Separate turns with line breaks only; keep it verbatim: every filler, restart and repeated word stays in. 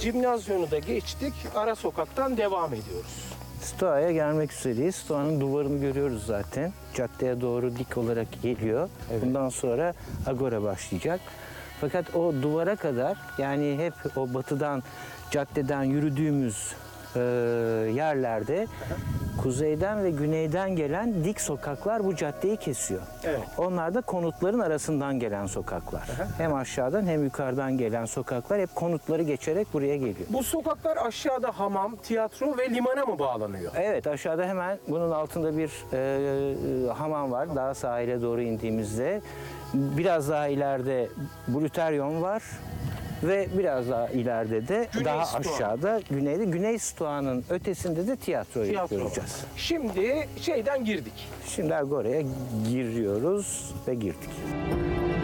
Cimnazyonu da geçtik. Ara sokaktan devam ediyoruz.
Stoa'ya gelmek üzereyiz. Stoa'nın duvarını görüyoruz zaten. Caddeye doğru dik olarak geliyor.
Evet.
Bundan sonra Agora başlayacak. Fakat o duvara kadar, yani hep o batıdan, caddeden yürüdüğümüz e, yerlerde kuzeyden ve güneyden gelen dik sokaklar bu caddeyi kesiyor.
Evet.
Onlar da konutların arasından gelen sokaklar. Hem aşağıdan hem yukarıdan gelen sokaklar hep konutları geçerek buraya geliyor.
Bu sokaklar aşağıda hamam, tiyatro ve limana mı bağlanıyor?
Evet, aşağıda hemen bunun altında bir e, e, hamam var. Daha sahile doğru indiğimizde. Biraz daha ileride Bruteryon var. Ve biraz daha ileride de
Güney
daha
Stoa.
aşağıda güneyde Güney Stoa'nın ötesinde de tiyatroyu
Tiyatro.
göreceğiz.
Şimdi şeyden girdik.
Şimdi Agora'ya giriyoruz ve girdik.